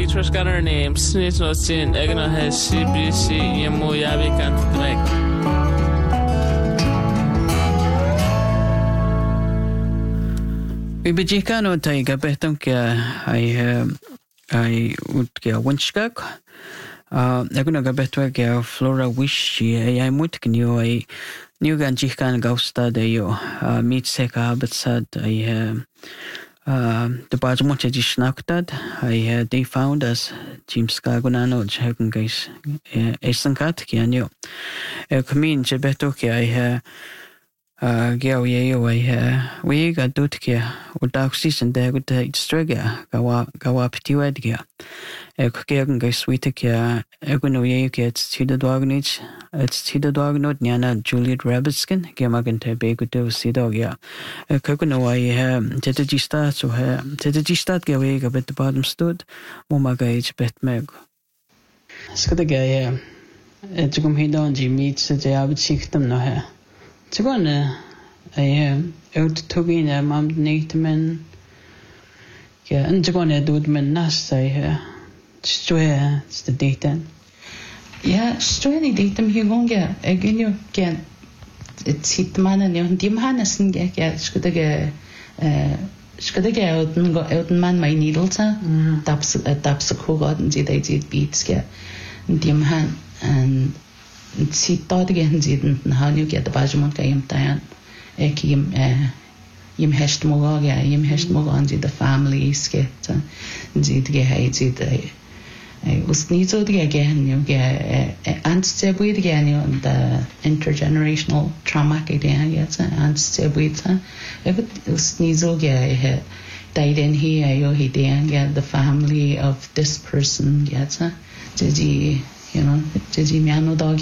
Beatrice got her name. Snitch no sin. Egno has CBC. Yemo yabi kan drag. Vi begikano taiga betam kia ai ut kia winskak. Egno gabetwa kia Flora Wishi ai mutknio ai New Ganjikan Gausta de yo meet seka habitat the Bajmocha Dishnaktad they found us James Kagunano Jagan guys Esankat Kianyo Kamin Jebeto ki Gao Yeo we got Dutkia Udak season there good Strega Gawa Petiwedgia Kagan guys Witakia Eguno Yekets to the Dognage it's to the dog note Niana Juliet Rabbitskin Gamagante Beguto Sidogia Kaguno Tetagista so Tetagista Gawega bet the bottom stood Momaga H bet meg Skadaga it's come he down G meets the Abit them no hair. To go on out to be in a mum Nathan yeah and to go on a dude man Nasta swear it's the data. Ja, stöni ditem hygonga egenyo ke sitman ne dim hanasen ge skudege outen man my needlesa taps kogaden sie deit beats ge dim han and sit dort gehen sie den hanju ge da bajmon ge im tayan ekim im hest moga an sie the families ge sie ge hay sie Usnizo again, Anstebwid again, the intergenerational trauma again, yes, Anstebwid, Usnizo died in here, he did the family of this person, yes, Gigi, Gigi Miano dog,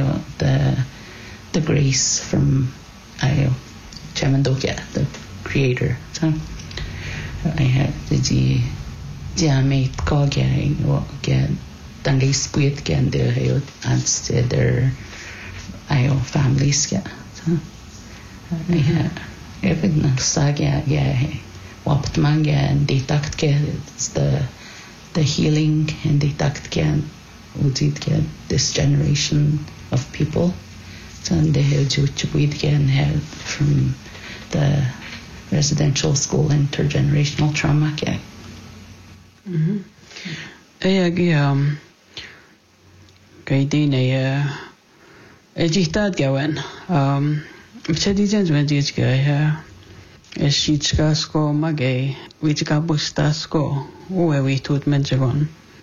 the grace from Chamandoga, the creator, so I had Gigi. Ja, mate, call getting what get Dundee split get their health and their families get. So, yeah, everything saga, what man and detect get it's the healing and detect get would it get this generation of people. So, they have to get from the residential school intergenerational trauma get. Kaidine Ejitad Gawan. Chedizens when this guy Eshitskasko Magay, which Gabustasko, where we told Menjagon.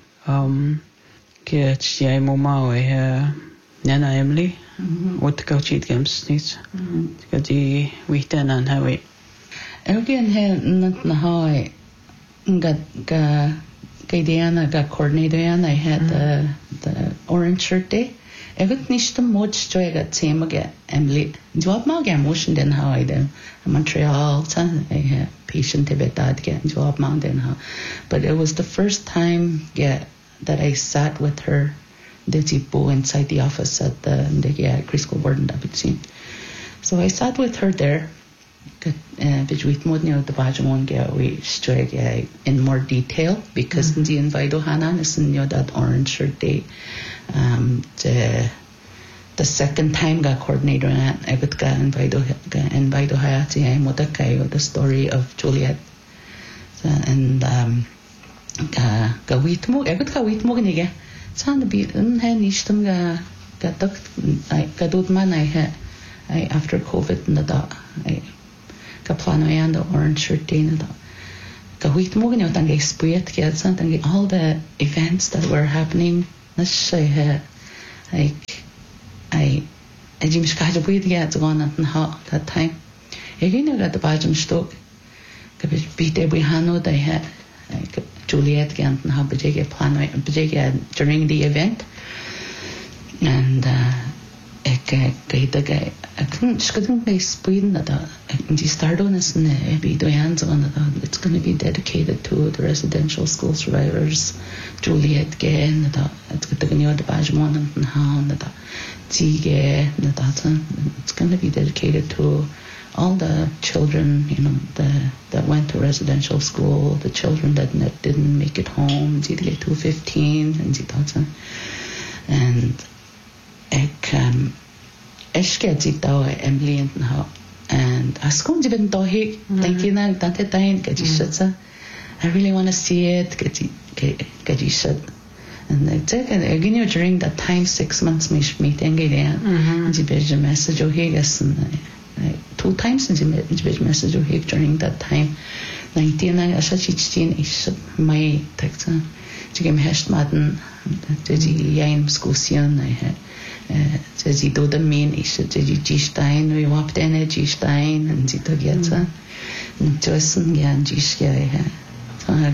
Catch Yamoma, Nana Emily, what coachit games needs. Kadi we ten and have it. Again, not Nahai. Got coordinator and I had the orange shirt day. Everything nicht much joy got same again Emily. Job ma again motion then how I do Montreal I had patient Tibetad again job mountain how. But it was the first time that I sat with her inside the office at the Crisco Warden Dabitsin. So I sat with her there. The Bajamon we in more detail because the invite Hanan is in that orange shirt day. The second time got coordinator and I would go invite Hayati Modakai the story of Juliet and Gawitmo, I would go with Moganiga. Sound a bit unhanishtum got man I had after COVID in the dog. Kaplano and the orange shirt in the week moving out and split get something all the events that were happening. Let's say I Jim Skaja get one at that time. Again got the Bajam stock. Beat every Hano they had Juliet Gant and how Bajega plan during the event and I couldn't speed that start on us be the hands on it's going to be dedicated to the residential school survivors. Juliet again it's going to be the Bajmon and Hound it's going to be dedicated to all the children, that went to residential school, the children that didn't make it home, did get 215 and ik get it daw Emily and how and I school even though he thank you na dante tain get you I really want to see it get you said and I take again during that time 6 months meeting again and the message oh he guess 2 times in the message oh he during that time 19 I16 is my text to give me hash madden the yain discussion I had sie do the mean is die G-Stein we wapt energy Stein and sie to get just yeah G-Stein so I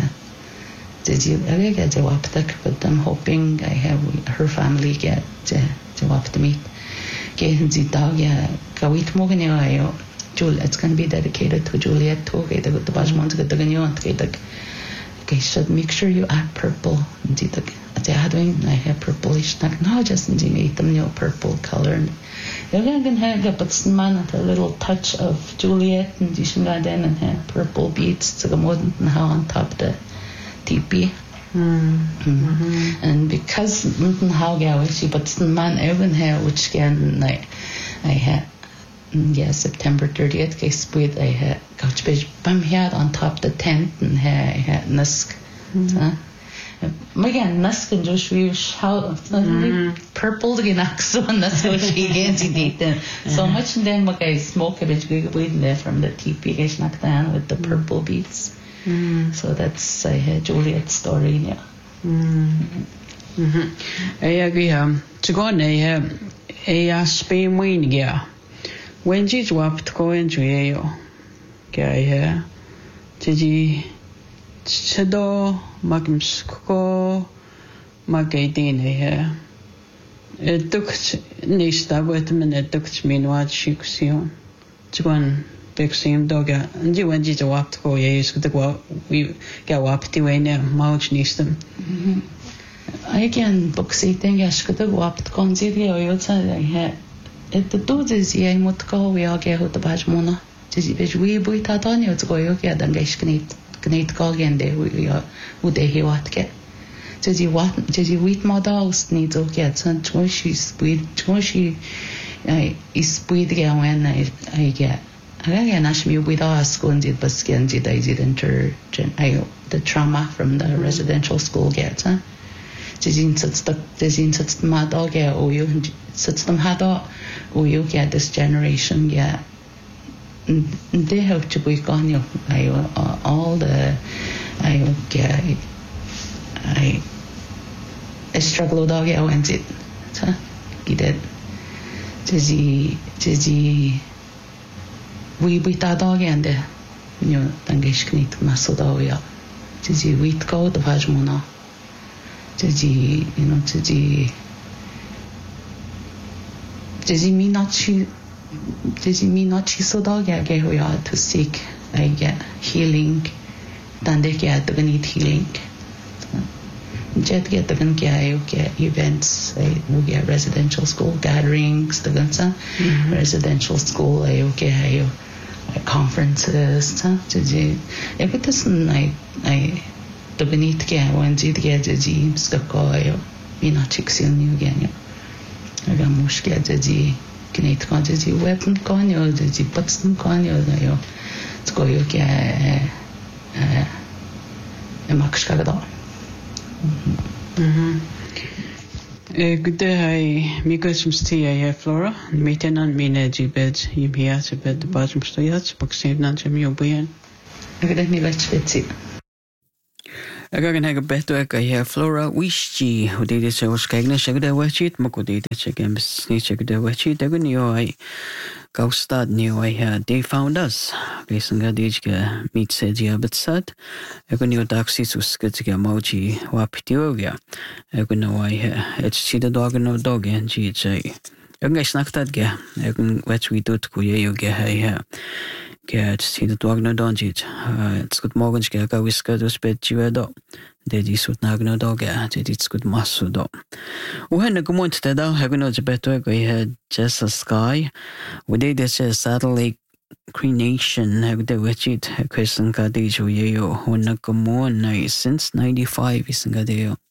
get the waptak but I'm hoping I have her family get the wapt meet get the dog yeah kawit mo ganyo ayo Juliet it's going to be dedicated to Juliet to get the bajmont get the ganyo and get okay should make sure you add purple and the I have purplish no just make them purple color you're going to have but man a little touch of Juliet and then and have purple beads to the modern how on top the teepee and because how she but man even hair which can I had September 30th case with I had couch page bam here on top the tent and hair I had nusk again nusk and just we shout purple to get so that's what she gets it so much and then what I smoke a bit weed there from the teepee gets knocked down with the purple beads so that's I had Juliet's story yeah I agree to go on a Spain win yeah when you swapped go into yo okay did you Chado Magmsko Magaidin here. It took Nista with me, it took me what she could see on. To one big same dog, and you went to walk to go, yes, with the go, we go up the way now, Mouch Nistam. I can book seating, I should have walked consider I had it to do this, I would go, we all get the Bajmona. We built out on you to go, you get and get Gneit Gogan de who they he what get. Did you wheat models need to get some she's she is sweet again when I get. I ask me with us going to but skin did I didn't the trauma from the residential school gets did you such model get or you such them had or you get this generation get. They have to be gone. All the I struggle with all the went it. He did. We that dog and the Dangish knit Masodoya. Wheat go the Vajmona. Me not she. Does it mean not so dog get we are to seek I get healing then they get the need healing jet get the get events we get residential school gatherings the gunsa residential school I conferences if it isn't I the beneath get when did get the James go me not chicks you again I got mush get the Gneit kan die weapon kan jo die patsen kan jo da jo sko jo ke max ka da good day Mikos mstia Flora meten an mine bed hier te bed de bottom stoyat paksev nan jem jo bien ek het nie wat spetsie Ik ga een beter kijken Flora Wischi hoe dit is als kijken zeg de wetchit maar goed dit checken niet check de wetchit dat nu hij Kaustad nu hij they found us lezen ga dit ke meet said ja betsat ik nu taxi sus ke mochi wapitioga ik nu hij het zie de dog en zie zei ik ga snack dat ga ik wat we doet goeie yoga hij Get see the dog no donjit. It's good morgen ska whisker to spet juedo. Det is ut nagno dog det it's good masso do. Och henne kommer inte där. Jag går nog till bättre gå i just a sky. Och det är satellite Nation hagdewachit kaisan ka de jo yo hona komo na since 95 isang ka de